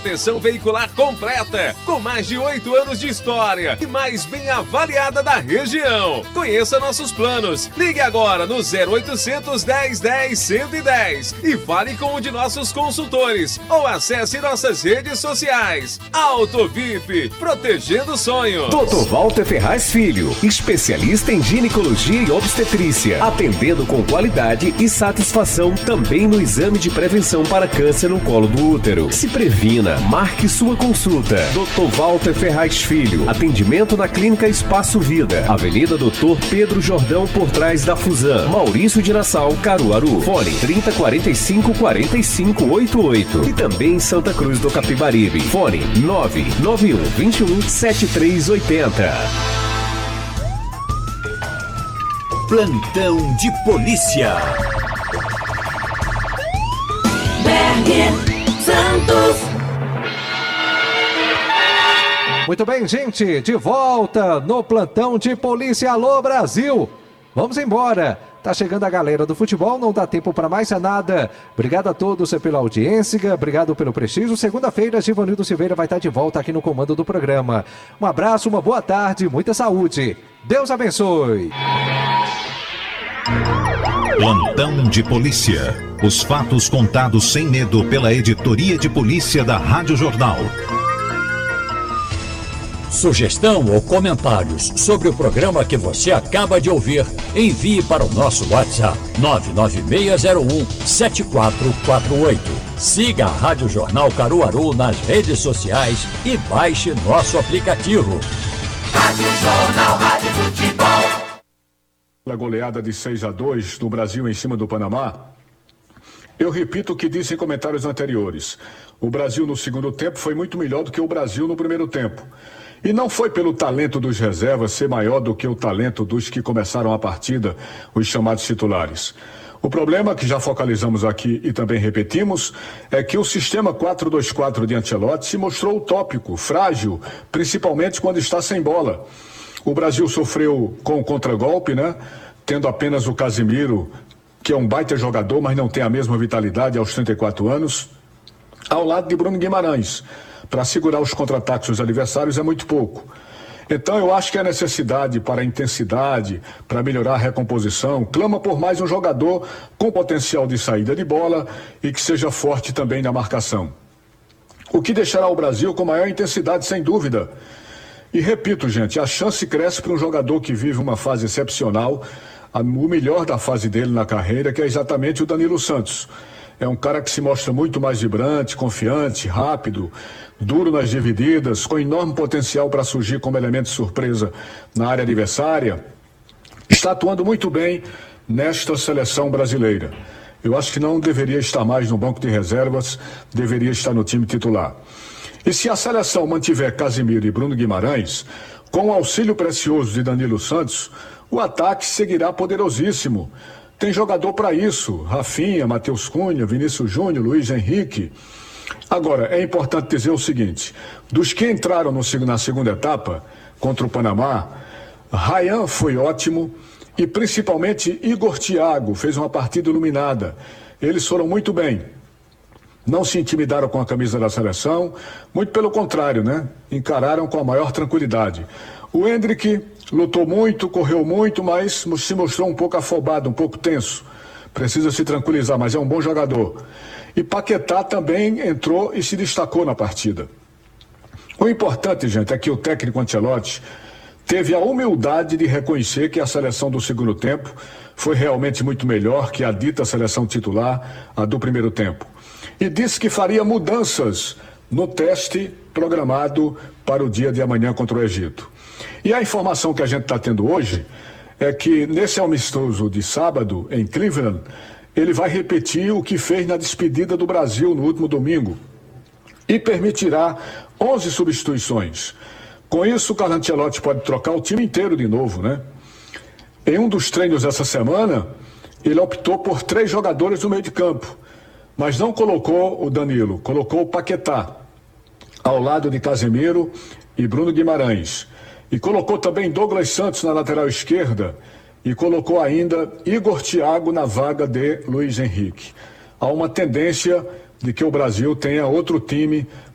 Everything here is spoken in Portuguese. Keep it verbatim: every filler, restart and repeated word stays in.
Proteção veicular completa, com mais de oito anos de história e mais bem avaliada da região. Conheça nossos planos. Ligue agora no zero oitocentos, dez, dez, cento e dez e fale com um de nossos consultores ou acesse nossas redes sociais. Auto V I P, protegendo sonhos. doutor Walter Ferraz Filho, especialista em ginecologia e obstetrícia, atendendo com qualidade e satisfação também no exame de prevenção para câncer no colo do útero. Se previna. Marque sua consulta. doutor Walter Ferraz Filho. Atendimento na Clínica Espaço Vida. Avenida doutor Pedro Jordão, por trás da Fusan. Maurício de Nassau, Caruaru. Fone trinta, quarenta e cinco, quarenta e cinco, oitenta e oito. E também em Santa Cruz do Capibaribe. Fone nove nove um, vinte e um, setenta e três oitenta. Plantão de polícia. Berg Santos. Muito bem, gente, de volta no Plantão de Polícia. Alô, Brasil! Vamos embora. Tá chegando a galera do futebol, não dá tempo para mais nada. Obrigado a todos pela audiência, obrigado pelo prestígio. Segunda-feira, Givanildo Silveira vai estar de volta aqui no comando do programa. Um abraço, uma boa tarde, muita saúde. Deus abençoe. Plantão de polícia. Os fatos contados sem medo pela editoria de polícia da Rádio Jornal. Sugestão ou comentários sobre o programa que você acaba de ouvir, envie para o nosso WhatsApp nove nove seis zero um, sete quatro quatro oito. Siga a Rádio Jornal Caruaru nas redes sociais e baixe nosso aplicativo. Rádio Jornal, Rádio Futebol. A goleada de seis a dois do Brasil em cima do Panamá. Eu repito o que disse em comentários anteriores. O Brasil no segundo tempo foi muito melhor do que o Brasil no primeiro tempo. E não foi pelo talento dos reservas ser maior do que o talento dos que começaram a partida, os chamados titulares. O problema, que já focalizamos aqui e também repetimos, é que o sistema quatro dois quatro de Ancelotti se mostrou utópico, frágil, principalmente quando está sem bola. O Brasil sofreu com o contragolpe, né? Tendo apenas o Casemiro, que é um baita jogador, mas não tem a mesma vitalidade aos trinta e quatro anos, ao lado de Bruno Guimarães. Para segurar os contra-ataques dos adversários é muito pouco. Então eu acho que a necessidade para a intensidade, para melhorar a recomposição, clama por mais um jogador com potencial de saída de bola e que seja forte também na marcação. O que deixará o Brasil com maior intensidade, sem dúvida. E repito, gente, a chance cresce para um jogador que vive uma fase excepcional, o melhor da fase dele na carreira, que é exatamente o Danilo Santos. É um cara que se mostra muito mais vibrante, confiante, rápido, duro nas divididas, com enorme potencial para surgir como elemento de surpresa na área adversária. Está atuando muito bem nesta seleção brasileira. Eu acho que não deveria estar mais no banco de reservas, deveria estar no time titular. E se a seleção mantiver Casemiro e Bruno Guimarães, com o auxílio precioso de Danilo Santos, o ataque seguirá poderosíssimo. Tem jogador para isso, Rafinha, Matheus Cunha, Vinícius Júnior, Luiz Henrique. Agora, é importante dizer o seguinte, dos que entraram no, na segunda etapa, contra o Panamá, Ryan foi ótimo e principalmente Igor Thiago fez uma partida iluminada. Eles foram muito bem. Não se intimidaram com a camisa da seleção, muito pelo contrário, né? Encararam com a maior tranquilidade. O Endrick lutou muito, correu muito, mas se mostrou um pouco afobado, um pouco tenso. Precisa se tranquilizar, mas é um bom jogador. E Paquetá também entrou e se destacou na partida. O importante, gente, é que o técnico Ancelotti teve a humildade de reconhecer que a seleção do segundo tempo foi realmente muito melhor que a dita seleção titular, a do primeiro tempo. E disse que faria mudanças no teste programado para o dia de amanhã contra o Egito. E a informação que a gente está tendo hoje é que nesse amistoso de sábado em Cleveland, ele vai repetir o que fez na despedida do Brasil no último domingo e permitirá onze substituições. Com isso, o Carlo Ancelotti pode trocar o time inteiro de novo, né? Em um dos treinos essa semana, ele optou por três jogadores no meio de campo, mas não colocou o Danilo, colocou o Paquetá ao lado de Casemiro e Bruno Guimarães. E colocou também Douglas Santos na lateral esquerda e colocou ainda Igor Thiago na vaga de Luiz Henrique. Há uma tendência de que o Brasil tenha outro time